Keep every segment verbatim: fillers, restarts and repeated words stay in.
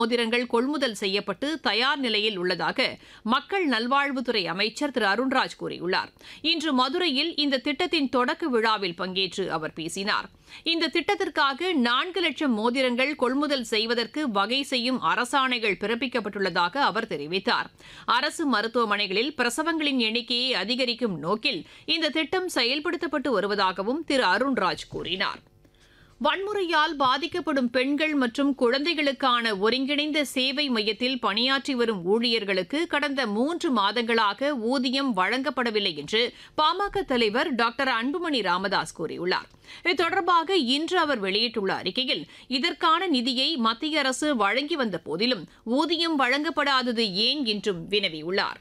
மோதிரங்கள் கொள்முதல் செய்யப்பட்டு தயார் நிலையில் உள்ளதாக மக்கள் நல்வாழ்வுத்துறை அமைச்சர் திரு அருண்ராஜ் கூறியுள்ளார். இன்று மதுரையில் இந்த திட்டத்தின் தொடக்க விழாவில் பங்கேற்று அவர் பேசினார். இந்த திட்டத்திற்காக நான்கு லட்சம் மோதிரங்கள் கொள்முதல் செய்வதற்கு வகை செய்யும் அரசாணைகள் பிறப்பிக்கப்பட்டுள்ளதாக அவர் தெரிவித்தார். அரசு மருத்துவமனைகளில் பிரசவங்களின் எண்ணிக்கையை அதிகரிக்கும் நோக்கில் இந்த திட்டம் செயல்படுத்தப்பட்டு வருவதாகவும் திரு அருண்ராஜ் கூறினார். வன்முறையால் பாதிக்கப்படும் பெண்கள் மற்றும் குழந்தைகளுக்கான ஒருங்கிணைந்த சேவை மையத்தில் பணியாற்றி வரும் ஊழியர்களுக்கு கடந்த மூன்று மாதங்களாக ஊதியம் வழங்கப்படவில்லை என்று பாமக தலைவர் டாக்டர் அன்புமணி ராமதாஸ் கூறியுள்ளார். இது தொடர்பாக இன்று அவர் வெளியிட்டுள்ள அறிக்கையில், இதற்கான நிதியை மத்திய அரசு வழங்கி வந்த போதிலும் ஊதியம் வழங்கப்படாதது ஏன் என்றும் வினவியுள்ளார்.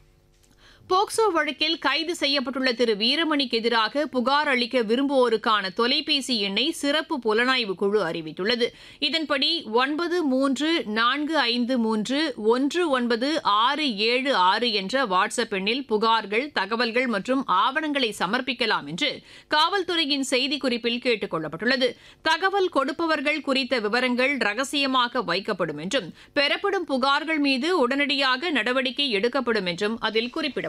போக்சோ வழக்கில் கைது செய்யப்பட்டுள்ள திரு வீரமணிக்கு எதிராக புகார் அளிக்க விரும்புவோருக்கான தொலைபேசி எண்ணை சிறப்பு புலனாய்வு குழு அறிவித்துள்ளது. இதன்படி ஒன்பது மூன்று நான்கு ஐந்து மூன்று ஒன்று ஒன்பது ஆறு ஏழு ஆறு என்ற வாட்ஸ்அப் எண்ணில் புகார்கள், தகவல்கள் மற்றும் ஆவணங்களை சமர்ப்பிக்கலாம் என்று காவல்துறையின் செய்திக்குறிப்பில் கேட்டுக் கொள்ளப்பட்டுள்ளது. தகவல் கொடுப்பவர்கள் குறித்த விவரங்கள் ரகசியமாக வைக்கப்படும் என்றும் பெறப்படும் புகார்கள் மீது உடனடியாக நடவடிக்கை எடுக்கப்படும் என்றும் அதில் குறிப்பிடப்பட்டுள்ளது.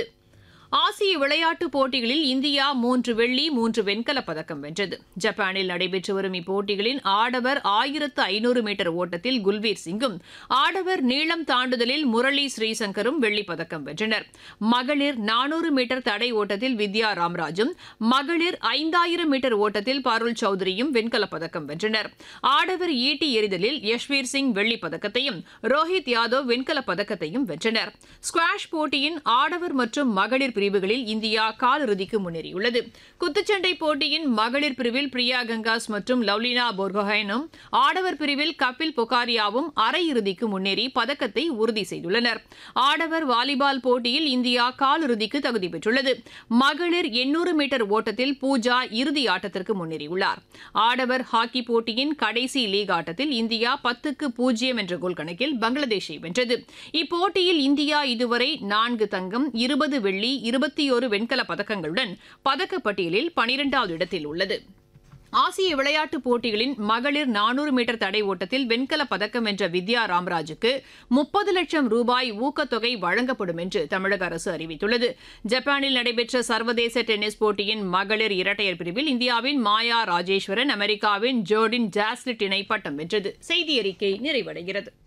ஆசிய விளையாட்டுப் போட்டிகளில் இந்தியா மூன்று வெள்ளி மூன்று வெண்கலப் பதக்கம் வென்றது. ஜப்பானில் நடைபெற்று வரும் இப்போட்டிகளின் ஆடவர் ஆயிரத்து ஐநூறு மீட்டர் ஓட்டத்தில் குல்வீர் சிங்கும், ஆடவர் நீளம் தாண்டுதலில் முரளி ஸ்ரீசங்கரும் வெள்ளிப் பதக்கம் வென்றனர். மகளிர் நானூறு மீட்டர் தடை ஓட்டத்தில் வித்யா ராம்ராஜும், மகளிர் ஐந்தாயிரம் மீட்டர் ஓட்டத்தில் பருள் சௌத்ரியும் வெண்கலப் பதக்கம் வென்றனர். ஆடவர் ஈட்டி எறிதலில் யஷ்வீர் சிங் வெள்ளிப் பதக்கத்தையும், ரோஹித் யாதவ் வெண்கலப் பதக்கத்தையும் வென்றனர். ஸ்குவாஷ் போட்டியின் ஆடவர் மற்றும் மகளிர் பிரிவுகளில் இந்தியா காலிறுதிக்கு முன்னேறியுள்ளது. குத்துச்சண்டை போட்டியின் மகளிர் பிரிவில் பிரியா கங்காஸ் மற்றும் லவ்லினா போர்கோஹைனும், ஆடவர் பிரிவில் கபில் பொகாரியாவும் அரையிறுதிக்கு முன்னேறி பதக்கத்தை உறுதி செய்துள்ளனர். ஆடவர் வாலிபால் போட்டியில் இந்தியா காலிறுதிக்கு தகுதி பெற்றுள்ளது. மகளிர் எண்ணூறு மீட்டர் ஓட்டத்தில் பூஜா இறுதி ஆட்டத்திற்கு முன்னேறியுள்ளார். ஆடவர் ஹாக்கி போட்டியின் கடைசி லீக் ஆட்டத்தில் இந்தியா பத்துக்கு பூஜ்ஜியம் என்ற கோல் கணக்கில் பங்களாதேஷை வென்றது. இப்போட்டியில் இந்தியா இதுவரை நான்கு தங்கம், இருபது வெள்ளி, இருபத்தி ஒரு வெண்கலப் பதக்கங்களுடன் பதக்கப்பட்டியலில் பனிரெண்டாவது இடத்தில் உள்ளது. ஆசிய விளையாட்டுப் போட்டிகளின் மகளிர் நானூறு மீட்டர் தடை ஓட்டத்தில் வெண்கலப் பதக்கம் வென்ற வித்யா ராம்ராஜுக்கு முப்பது லட்சம் ரூபாய் ஊக்கத்தொகை வழங்கப்படும் என்று தமிழக அரசு அறிவித்துள்ளது. ஜப்பானில் நடைபெற்ற சர்வதேச டென்னிஸ் போட்டியின் மகளிர் இரட்டையர் பிரிவில் இந்தியாவின் மாயா ராஜேஸ்வரன், அமெரிக்காவின் ஜோர்டின் ஜாஸ்லிட் இணை பட்டம் வென்றது. செய்தி அறிக்கை நிறைவடைகிறது.